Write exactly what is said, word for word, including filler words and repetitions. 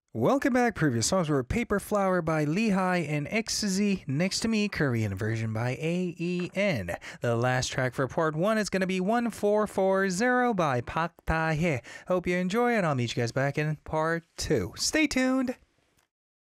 Welcome back. Previous songs were Paper Flower by Lehigh and Ecstasy. Next to me, Korean version by A E N. The last track for part one is going to be one four four zero by Park Tae-hye. Hope you enjoy it. I'll meet you guys back in part two. Stay tuned.